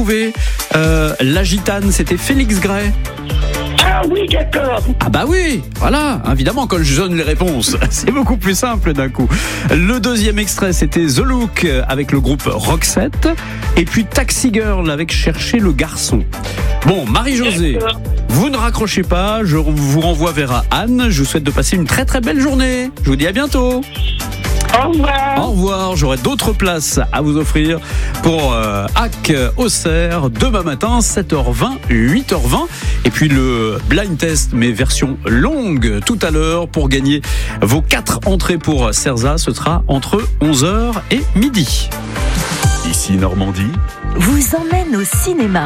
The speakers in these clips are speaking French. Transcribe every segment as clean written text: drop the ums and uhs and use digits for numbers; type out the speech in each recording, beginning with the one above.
trouvé. La gitane, c'était Félix Gray. Ah oui, d'accord. Ah bah oui, voilà, évidemment quand je donne les réponses, c'est beaucoup plus simple d'un coup. Le deuxième extrait, c'était The Look avec le groupe Roxette. Et puis Taxi Girl avec Chercher le garçon. Bon, Marie-Josée, vous ne raccrochez pas, je vous renvoie vers Anne. Je vous souhaite de passer une très très belle journée. Je vous dis à bientôt. Au revoir. Au revoir, j'aurai d'autres places à vous offrir pour Hack-Auxerre demain matin, 7h20, 8h20. Et puis le blind test, mais version longue, tout à l'heure, pour gagner vos 4 entrées pour Cerza. Ce sera entre 11h et midi. Ici Normandie, vous emmène au cinéma.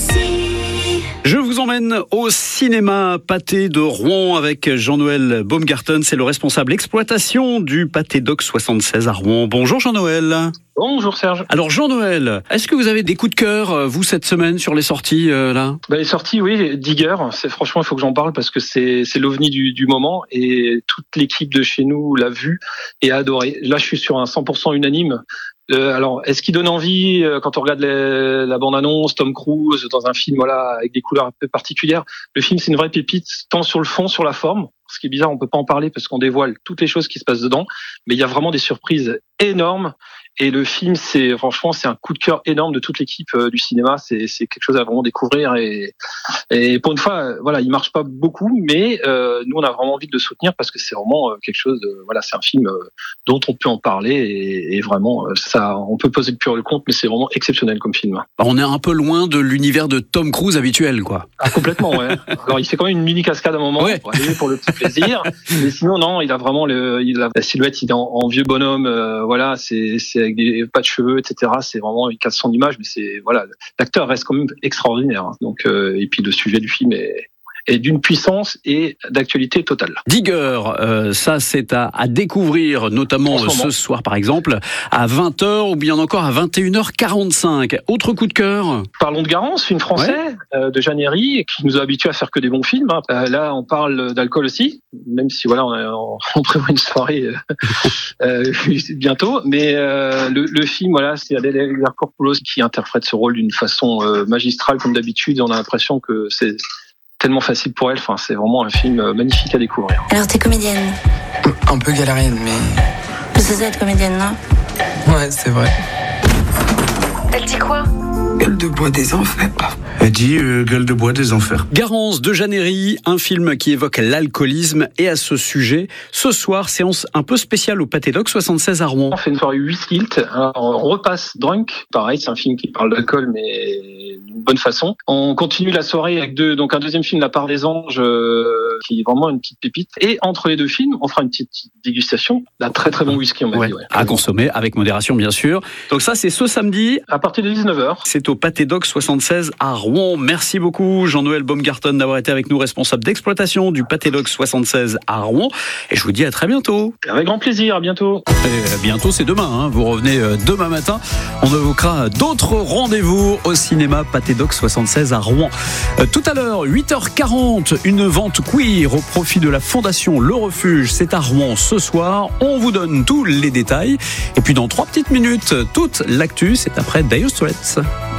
Je vous emmène au cinéma Pâté de Rouen avec Jean-Noël Baumgarten. C'est le responsable exploitation du Pâté Doc 76 à Rouen. Bonjour Jean-Noël. Bonjour Serge. Alors Jean-Noël, est-ce que vous avez des coups de cœur, vous, cette semaine, sur les sorties là ? Les sorties, oui, Digger, franchement, il faut que j'en parle parce que c'est l'ovni du moment et toute l'équipe de chez nous l'a vu et a adoré. Là, je suis sur un 100% unanime. Alors, est-ce qu'il donne envie quand on regarde la bande-annonce, Tom Cruise dans un film, voilà, avec des couleurs un peu particulières. Le film, c'est une vraie pépite, tant sur le fond, sur la forme. Ce qui est bizarre, on peut pas en parler parce qu'on dévoile toutes les choses qui se passent dedans, mais il y a vraiment des surprises énormes. Et le film, franchement, c'est un coup de cœur énorme de toute l'équipe du cinéma. C'est quelque chose à vraiment découvrir. Et pour une fois, voilà, il marche pas beaucoup, mais nous, on a vraiment envie de le soutenir parce que c'est vraiment quelque chose. Voilà, c'est un film dont on peut en parler et vraiment, ça, on peut poser le pour et le contre, mais c'est vraiment exceptionnel comme film. On est un peu loin de l'univers de Tom Cruise habituel, quoi. Ah, complètement, ouais. Alors, il fait quand même une mini cascade à un moment, ouais, pour le petit plaisir. Mais sinon, non, il a vraiment la silhouette, il est en vieux bonhomme. Voilà, c'est avec pas de cheveux, etc. C'est vraiment, il casse son image, mais voilà, l'acteur reste quand même extraordinaire. Hein. Donc, et puis le sujet du film est d'une puissance et d'actualité totale. Digger, ça c'est à découvrir, notamment ce soir par exemple, à 20h ou bien encore à 21h45. Autre coup de cœur ? Parlons de Garance, film français de Jeanne Herry, qui nous a habitués à faire que des bons films. Là, on parle d'alcool aussi, même si voilà, on prévoit une soirée bientôt. Mais le film, voilà, c'est Adèle Exarchopoulos qui interprète ce rôle d'une façon magistrale comme d'habitude. On a l'impression que c'est tellement facile pour elle. Enfin, c'est vraiment un film magnifique à découvrir. Alors, t'es comédienne ? Un peu galérienne, mais... Tu sais être comédienne, non ? Ouais, c'est vrai. Elle dit quoi ? Gueule de bois des enfers. elle dit Gueule de bois des enfers. Garance de Jeanne Herry, un film qui évoque l'alcoolisme. Et à ce sujet, ce soir, séance un peu spéciale au Pâté Doc 76 à Rouen. On fait une soirée 8 tilt. Alors, on repasse Drunk. Pareil, c'est un film qui parle d'alcool, mais d'une bonne façon. On continue la soirée avec un deuxième film, La part des anges, qui est vraiment une petite pépite. Et entre les deux films, on fera une petite dégustation d'un très très bon whisky, on m'a dit. Ouais. À consommer avec modération, bien sûr. Donc ça, c'est ce samedi. À partir de 19h. C'est au Pâté Doc 76 à Rouen. Merci beaucoup, Jean-Noël Baumgarten, d'avoir été avec nous, responsable d'exploitation du Pâté Doc 76 à Rouen. Et je vous dis à très bientôt. Avec grand plaisir, à bientôt. Et bientôt, c'est demain. Hein. Vous revenez demain matin. On évoquera d'autres rendez-vous au cinéma Pâté Doc 76 à Rouen. Tout à l'heure, 8h40, une vente queer au profit de la Fondation Le Refuge. C'est à Rouen ce soir. On vous donne tous les détails. Et puis dans 3 petites minutes, toute l'actu, c'est après Dire Straits.